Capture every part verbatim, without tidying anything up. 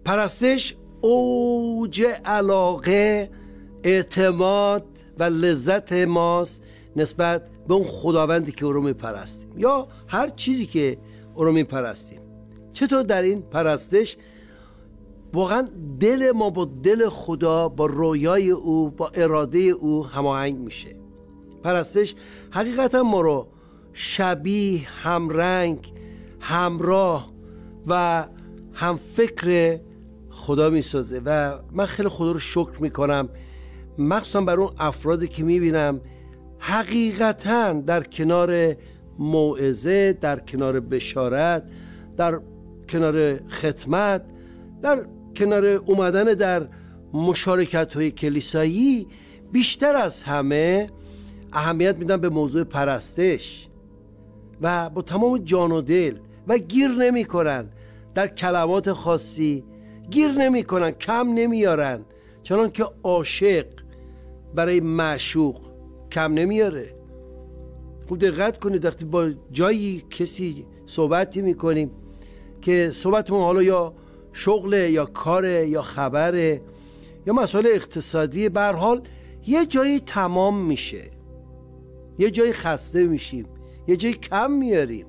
پرستش اوج علاقه، اعتماد و لذت ماست نسبت به اون خداوندی که او رو میپرستیم یا هر چیزی که او رو میپرستیم. چطور در این پرستش واقعا دل ما با دل خدا، با رویای او، با اراده او هماهنگ میشه. پرستش حقیقتا ما رو شبیه، همرنگ، همراه و هم فکر خدا میسازه و من خیلی خدا رو شکر میکنم، مخصوصا بر اون افرادی که میبینم حقیقتا در کنار موعظه، در کنار بشارت، در کنار خدمت، در کنار اومدن در مشارکت های کلیسایی بیشتر از همه اهمیت میدن به موضوع پرستش و با تمام جان و دل و گیر نمی کنن در کلمات خاصی، گیر نمی کنن، کم نمیارن، چنان که عاشق برای معشوق کم نمیاره. خوب دقت کنید وقتی با جایی کسی صحبتی میکنیم که صحبتمون حالا یا شغله یا کاره یا خبره یا مسائل اقتصادی، به هر حال یه جایی تمام میشه، یه جایی خسته میشیم، یه جایی کم میاریم.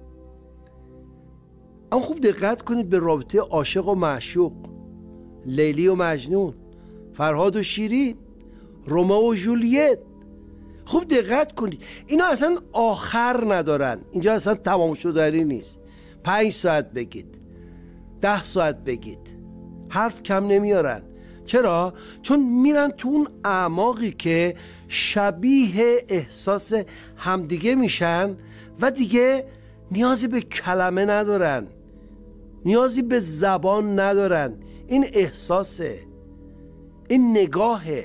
اما خوب دقت کنید به رابطه عاشق و معشوق، لیلی و مجنون، فرهاد و شیرین، رومئو و ژولیت. خوب دقت کنید اینا اصلا آخر ندارن، اینجا اصلا تمام شدنی نیست. پنج ساعت بگید، ده ساعت بگید، حرف کم نمیارن. چرا؟ چون میرن تو اون اعماقی که شبیه احساس همدیگه میشن و دیگه نیازی به کلمه ندارن، نیازی به زبان ندارن. این احساسه، این نگاهه،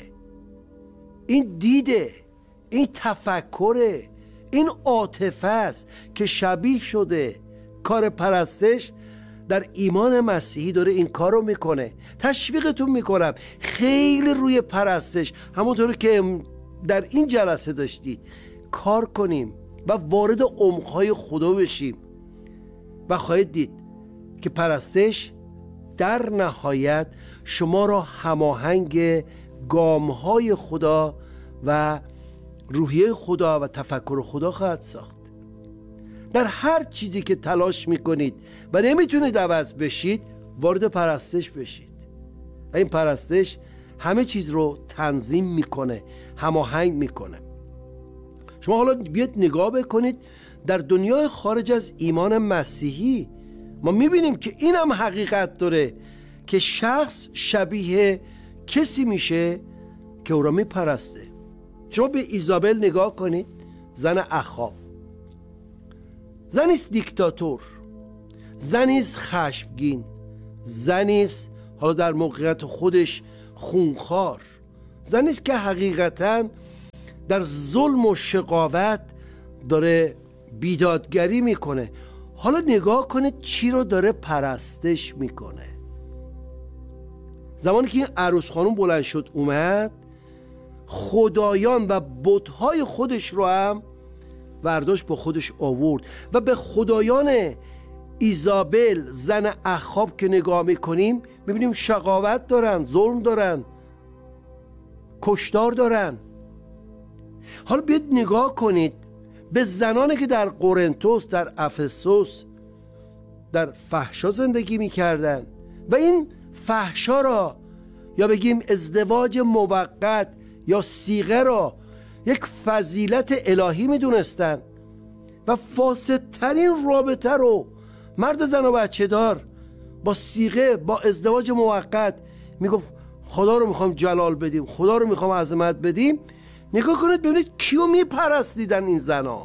این دیده، این تفکره، این عاطفه است که شبیه شده. کار پرستش در ایمان مسیحی داره این کار رو میکنه. تشویقتون میکنم خیلی روی پرستش، همونطور که در این جلسه داشتید، کار کنیم و وارد عمقهای خدا بشیم و خواهید دید که پرستش در نهایت شما را هماهنگ گامهای خدا و روحیه خدا و تفکر خدا خواهد ساخت. در هر چیزی که تلاش میکنید و نمیتونید عوض بشید، وارد پرستش بشید. این پرستش همه چیز رو تنظیم میکنه، هماهنگ میکنه. شما حالا بیاید نگاه بکنید در دنیای خارج از ایمان مسیحی، ما میبینیم که این هم حقیقت داره که شخص شبیه کسی میشه که او را میپرسته. شما به ایزابل نگاه کنید، زن اخاب. زنیست دیکتاتور، زنیست خشمگین، زنیست حالا در موقعیت خودش خونخوار، زنیست که حقیقتاً در ظلم و شقاوت داره بیدادگری میکنه. حالا نگاه کنید چی رو داره پرستش میکنه. زمانی که این عروس خانم بلند شد اومد، خدایان و بت‌های خودش رو هم برداشت با خودش آورد و به خدایان ایزابل زن اخاب که نگاه میکنیم میبینیم شقاوت دارن، ظلم دارن، کشتار دارن. حالا بیاید نگاه کنید به زنانی که در قرنتوس، در افسوس در فحشا زندگی میکردن و این فحشا را یا بگیم ازدواج موقت یا صیغه را یک فضیلت الهی میدونستن و فاسدترین رابطه رو مرد زن و بچه دار با صیغه، با ازدواج موقت میگفت خدا رو میخوام جلال بدیم، خدا رو میخوام عظمت بدیم. نگاه کنید ببینید کیو میپرستیدن این زنا.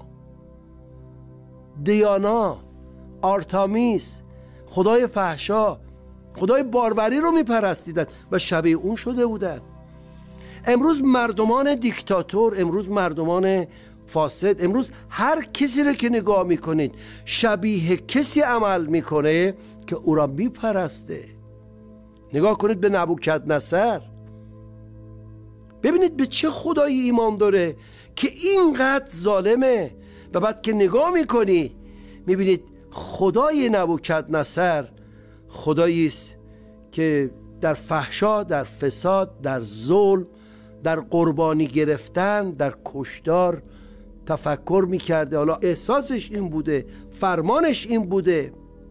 دیانا، آرتامیس، خدای فحشا، خدای باربری رو میپرستیدن و شبیه اون شده بودن. امروز مردمان دیکتاتور، امروز مردمان فاسد، امروز هر کسی رو که نگاه میکنید شبیه کسی عمل میکنه که او را میپرسته. نگاه کنید به نبوکدنصر، ببینید به چه خدایی ایمان داره که اینقدر ظالمه و بعد که نگاه میکنی میبینید خدای نبوکدنصر خدایی است که در فحشا، در فساد، در ظلم، در قربانی گرفتن، در کشتار تفکر میکرده. حالا احساسش این بوده، فرمانش این بوده.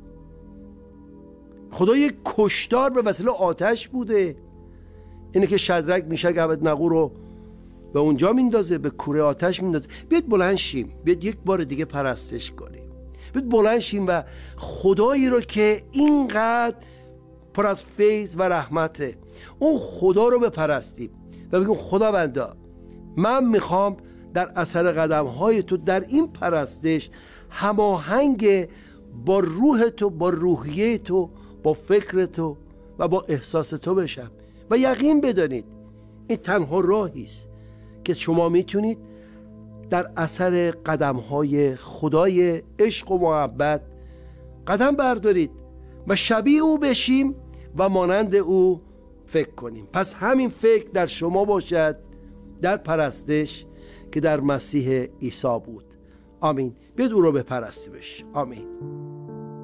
خدا یک کشتار به وسیله آتش بوده. اینه که شدرک میشک ابدنغو رو به اونجا میندازه، به کوره آتش میندازه. بیاید بلند شیم، بیاید یک بار دیگه پرستش کنیم، بیاید بلند شیم و خدایی رو که اینقدر پر از فیض و رحمته، اون خدا رو بپرستیم و بگیم خداوندا من میخوام در اثر قدم های تو در این پرستش هماهنگ با روح تو، با روحیه تو، با فکر تو و با احساس تو بشم. و یقین بدانید این تنها راهی است که شما میتونید در اثر قدم های خدای عشق و محبت قدم بردارید و شبیه او بشیم و مانند او فکر کنیم. پس همین فکر در شما باشد در پرستش که در مسیح عیسی بود. آمین. بیاید او رو بپرستیمش. آمین.